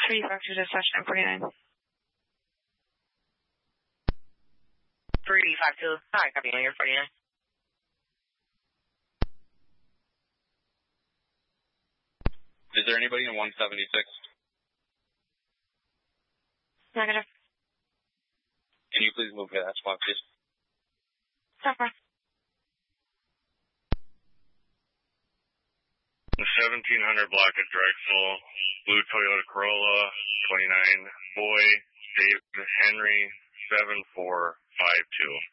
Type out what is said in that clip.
352 dispatch 949. 352. Hi, copy on your 49. Is there anybody in 176? Negative. Can you please move to that spot, please? Suffer. The 1700 block of Drexel, blue Toyota Corolla, 29, boy, Dave Henry, 7452.